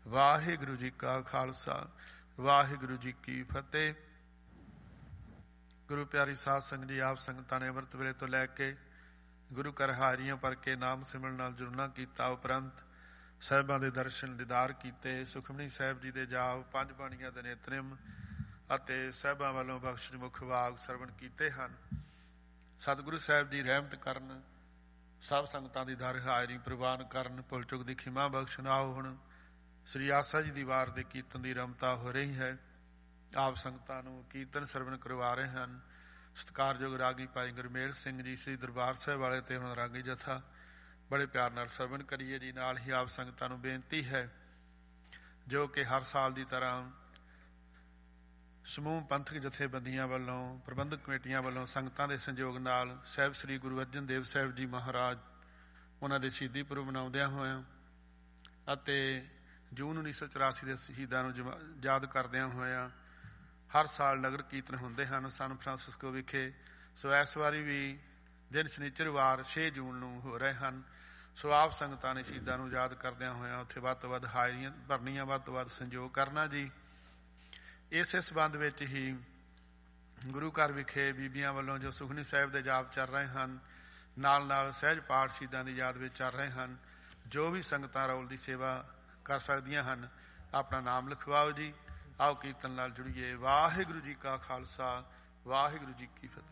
ਵਾਹਿਗੁਰੂ ਜੀ ਕਾ ਖਾਲਸਾ, ਵਾਹਿਗੁਰੂ ਜੀ ਕੀ ਫਤਿਹ। ਗੁਰੂ ਪਿਆਰੀ ਸਾਧ ਸੰਗਤ ਜੀ, ਆਪ ਸੰਗਤਾਂ ਨੇ ਅੰਮ੍ਰਿਤ ਵੇਲੇ ਤੋਂ ਲੈ ਕੇ ਗੁਰੂ ਘਰ ਹਾਜ਼ਰੀਆਂ ਭਰ ਕੇ ਨਾਮ ਸਿਮਰਨ ਨਾਲ ਜੁੜਨਾ ਕੀਤਾ। ਉਪਰੰਤ ਸਾਹਿਬਾਂ ਦੇ ਦਰਸ਼ਨ ਦੀਦਾਰ ਕੀਤੇ। ਸੁਖਮਨੀ ਸਾਹਿਬ ਜੀ ਦੇ ਜਾਪ, ਪੰਜ ਬਾਣੀਆਂ ਦੇ ਨਿਤਨੇਮ ਅਤੇ ਸਾਹਿਬਾਂ ਵੱਲੋਂ ਬਖਸ਼ਿਸ਼ ਮੁਖ ਵਾਗ ਸਰਵਣ ਕੀਤੇ ਹਨ। ਸਤਿਗੁਰੂ ਸਾਹਿਬ ਜੀ ਰਹਿਮਤ ਕਰਨ, ਸਭ ਸੰਗਤਾਂ ਦੀ ਦਰ ਹਾਜ਼ਰੀ ਪ੍ਰਵਾਨ ਕਰਨ, ਭੁੱਲ ਚੁੱਕ ਦੀ ਖਿਮਾ ਬਖਸ਼ਣ। ਆਓ ਹੁਣ ਸ੍ਰੀ ਆਸਾ ਜੀ ਦੀ ਵਾਰ ਦੇ ਕੀਰਤਨ ਦੀ ਰਮਤਾ ਹੋ ਰਹੀ ਹੈ। ਆਪ ਸੰਗਤਾਂ ਨੂੰ ਕੀਰਤਨ ਸਰਵਣ ਕਰਵਾ ਰਹੇ ਹਨ ਸਤਿਕਾਰਯੋਗ ਰਾਗੀ ਭਾਈ ਗੁਰਮੇਲ ਸਿੰਘ ਜੀ, ਸ੍ਰੀ ਦਰਬਾਰ ਸਾਹਿਬ ਵਾਲੇ ਤੇ ਹੁਣ ਰਾਗੀ ਜਥਾ। ਬੜੇ ਪਿਆਰ ਨਾਲ ਸਰਵਣ ਕਰੀਏ ਜੀ। ਨਾਲ ਹੀ ਆਪ ਸੰਗਤਾਂ ਨੂੰ ਬੇਨਤੀ ਹੈ, ਜੋ ਕਿ ਹਰ ਸਾਲ ਦੀ ਤਰ੍ਹਾਂ ਸਮੂਹ ਪੰਥਕ ਜਥੇਬੰਦੀਆਂ ਵੱਲੋਂ, ਪ੍ਰਬੰਧਕ ਕਮੇਟੀਆਂ ਵੱਲੋਂ ਸੰਗਤਾਂ ਦੇ ਸੰਯੋਗ ਨਾਲ ਸਾਹਿਬ ਸ੍ਰੀ ਗੁਰੂ ਅਰਜਨ ਦੇਵ ਸਾਹਿਬ ਜੀ ਮਹਾਰਾਜ ਉਹਨਾਂ ਦੇ ਸ਼ਹੀਦੀ ਪੁਰਬ ਮਨਾਉਂਦਿਆਂ ਹੋਇਆਂ ਅਤੇ ਜੂਨ 1984 ਦੇ ਸ਼ਹੀਦਾਂ ਨੂੰ ਯਾਦ ਕਰਦਿਆਂ ਹੋਇਆਂ ਹਰ ਸਾਲ ਨਗਰ ਕੀਰਤਨ ਹੁੰਦੇ ਹਨ ਸਨ ਫਰਾਂਸਿਸਕੋ ਵਿਖੇ। ਸੋ ਇਸ ਵਾਰੀ ਵੀ ਦਿਨ ਸ਼ਨੀਚਰਵਾਰ 6 ਜੂਨ ਨੂੰ ਹੋ ਰਹੇ ਹਨ। ਸੋ ਆਪ ਸੰਗਤਾਂ ਨੇ ਸ਼ਹੀਦਾਂ ਨੂੰ ਯਾਦ ਕਰਦਿਆਂ ਹੋਇਆਂ ਉੱਥੇ ਵੱਧ ਤੋਂ ਵੱਧ ਹਾਜ਼ਰੀਆਂ ਭਰਨੀਆਂ, ਵੱਧ ਤੋਂ ਵੱਧ ਸੰਯੋਗ ਕਰਨਾ ਜੀ। ਇਸੇ ਸੰਬੰਧ ਵਿੱਚ ਹੀ ਗੁਰੂ ਘਰ ਵਿਖੇ ਬੀਬੀਆਂ ਵੱਲੋਂ ਜੋ ਸੁਖਮਨੀ ਸਾਹਿਬ ਦੇ ਜਾਪ ਚੱਲ ਰਹੇ ਹਨ, ਨਾਲ ਨਾਲ ਸਹਿਜ ਪਾਠ ਸ਼ਹੀਦਾਂ ਦੀ ਯਾਦ ਵਿੱਚ ਚੱਲ ਰਹੇ ਹਨ। ਜੋ ਵੀ ਸੰਗਤਾਂ ਰੌਲ ਦੀ ਸੇਵਾ ਕਰ ਸਕਦੀਆਂ ਹਨ, ਆਪਣਾ ਨਾਮ ਲਿਖਵਾਓ ਜੀ। ਆਓ ਕੀਰਤਨ ਨਾਲ ਜੁੜੀਏ। ਵਾਹਿਗੁਰੂ ਜੀ ਕਾ ਖਾਲਸਾ, ਵਾਹਿਗੁਰੂ ਜੀ ਕੀ ਫਤਿਹ।